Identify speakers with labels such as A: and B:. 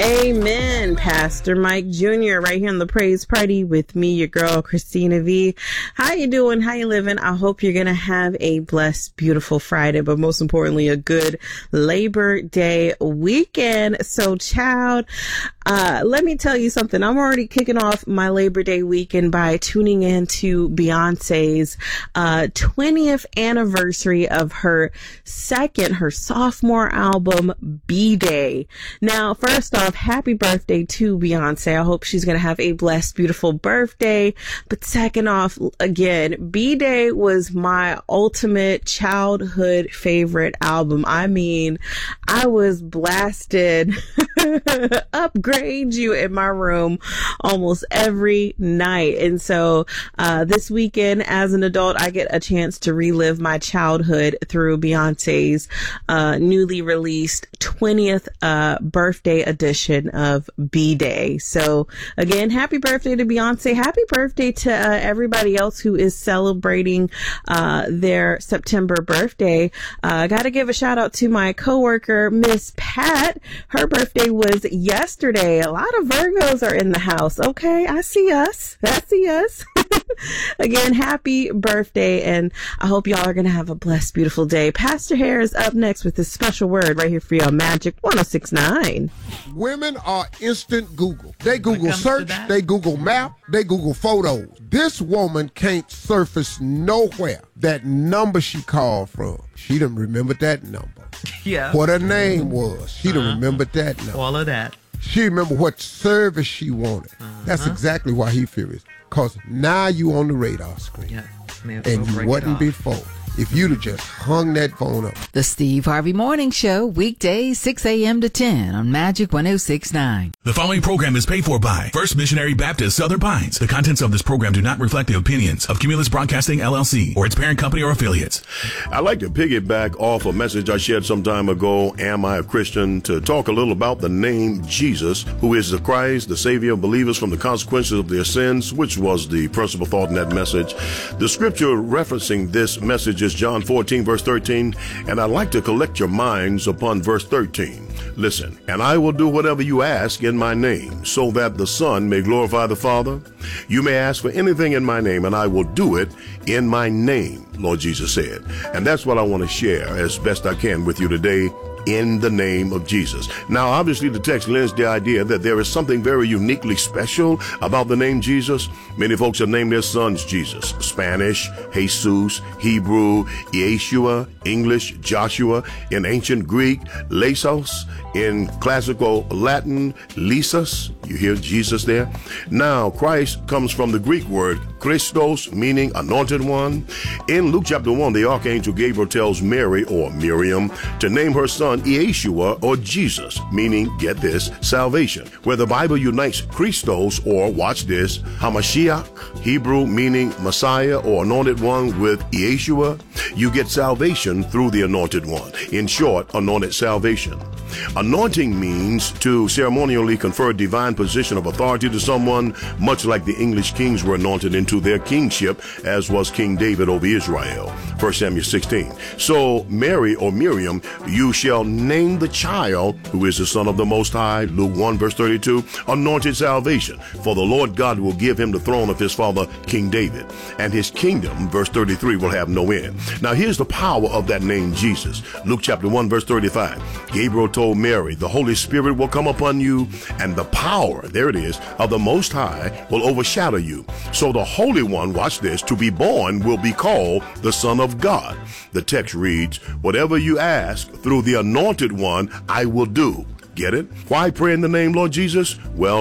A: Amen. Pastor Mike Jr. right here on the Praise Party with me, your girl, Christina V. How you doing? How you living? I hope you're going to have a blessed, beautiful Friday, but most importantly, a good Labor Day weekend. So, child, let me tell you something. I'm already kicking off my Labor Day weekend by tuning into Beyonce's 20th anniversary of her sophomore album, B-Day. Now, first off, happy birthday to Beyonce. I hope she's going to have a blessed, beautiful birthday. But second off, again, B-Day was my ultimate childhood favorite album. I mean, I was blasted Upgrade You in my room almost every night. And so this weekend, as an adult, I get a chance to relive my childhood through Beyonce's newly released 20th birthday edition of B-Day. So again, happy birthday to Beyonce. Happy birthday to everybody else who is celebrating their September birthday. I got to give a shout out to my coworker, Miss Pat. Her birthday was yesterday. A lot of Virgos are in the house. Okay, I see us. Again, happy birthday, and I hope y'all are going to have a blessed, beautiful day. Pastor Hare is up next with this special word right here for you on Magic 106.9.
B: Women are instant Google. They Google search, they Google map, they Google photos. This woman can't surface nowhere that number she called from. She done remembered that number.
C: Yeah.
B: What her name was. She done remembered that number.
C: All of that.
B: She remembered what service she wanted. That's exactly why he furious. Because now you on the radar screen.
C: Yeah. Man,
B: and you wasn't before. If you'd have just hung that phone up.
D: The Steve Harvey Morning Show, weekdays 6 a.m. to 10 on Magic 106.9.
E: The following program is paid for by First Missionary Baptist Southern Pines. The contents of this program do not reflect the opinions of Cumulus Broadcasting, LLC, or its parent company or affiliates.
F: I'd like to piggyback off a message I shared some time ago, Am I a Christian?, to talk a little about the name Jesus, who is the Christ, the Savior of believers from the consequences of their sins, which was the principal thought in that message. The scripture referencing this message is John 14, verse 13, and I'd like to collect your minds upon verse 13. Listen, and I will do whatever you ask in my name, so that the Son may glorify the Father. You may ask for anything in my name, and I will do it in my name, Lord Jesus said. And that's what I want to share as best I can with you today, in the name of Jesus. Now, obviously, the text lends the idea that there is something very uniquely special about the name Jesus. Many folks have named their sons Jesus. Spanish, Jesus, Hebrew, Yeshua, English, Joshua, in ancient Greek, Lesos, in classical Latin, Lysus. You hear Jesus there? Now, Christ comes from the Greek word Christos, meaning anointed one. In Luke chapter 1, the archangel Gabriel tells Mary, or Miriam, to name her son Yeshua, or Jesus, meaning, get this, salvation. Where the Bible unites Christos, or watch this, Hamashiach, Hebrew meaning Messiah or anointed one, with Yeshua, you get salvation through the anointed one. In short, anointed salvation. Anointing means to ceremonially confer a divine position of authority to someone, much like the English kings were anointed into their kingship, as was King David over Israel. 1 Samuel 16. So, Mary or Miriam, you shall name the child, who is the Son of the Most High, Luke 1 verse 32, anointed salvation. For the Lord God will give him the throne of his father, King David, and his kingdom, verse 33, will have no end. Now, here's the power of that name, Jesus. Luke chapter 1 verse 35. Gabriel told Mary, the Holy Spirit will come upon you, and the power, there it is, of the Most High will overshadow you. So the Holy One, watch this, to be born will be called the Son of God. The text reads, whatever you ask through the anointed one, I will do. Get it? Why pray in the name, Lord Jesus? Well,